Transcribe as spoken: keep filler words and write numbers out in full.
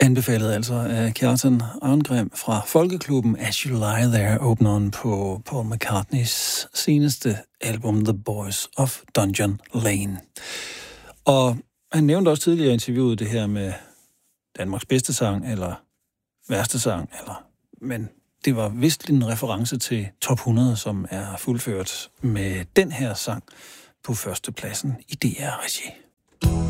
Anbefalet altså af Kjartan Arngrim fra Folkeklubben As You Lie There, åbneren på Paul McCartneys seneste album The Boys of Dungeon Lane. Og han nævnte også tidligere i interviewet det her med Danmarks bedste sang, eller værste sang, eller... men det var vist en reference til Top hundrede, som er fuldført med den her sang på førstepladsen i D R-regi.